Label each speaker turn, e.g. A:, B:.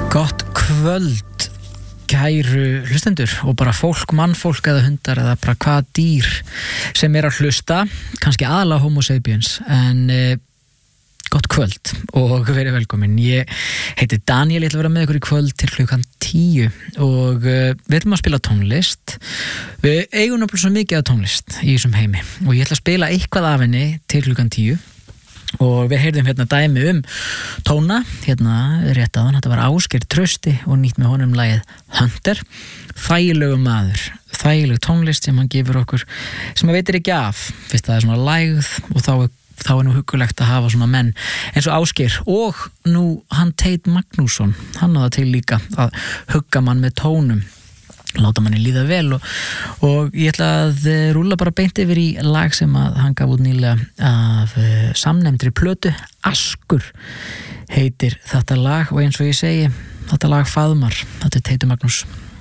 A: Gott kvöld, kæru hlustendur og bara fólk, mannfólk eða hundar eða bara hvaða dýr sem að hlusta, kannski aðalega homo sapiens, en gott kvöld og verið velkomin. Ég heiti Daniel, ég ætla að vera með ykkur í kvöld til klukkan 10 og við ætlum að spila tónlist. Við eigum náttúrulega svo mikið af tónlist í þessum heimi og ég ætla að spila eitthvað af henni til klukkan 10. Og við heyrðum hérna dæmi Tóna, hérna rétt áðan, þetta var Ásgeir Trausti og nýtt með honum lagið Hunter, þægilegu maður, þægileg tónlist sem hann gefur okkur, sem veitir ekki af, fyrst það er svona lægð og þá er nú huggulegt að hafa svona menn eins og Ásgeir og nú hann Teit Magnússon, hann á það til líka að hugga mann með tónum, láta manni líða vel og ég ætla að rúlla bara beint yfir í lag sem að hann gaf út nýlega af samnefndri plötu, Askur heitir þetta lag og eins og ég segi, þetta lag faðmar, þetta er Teitur Magnús.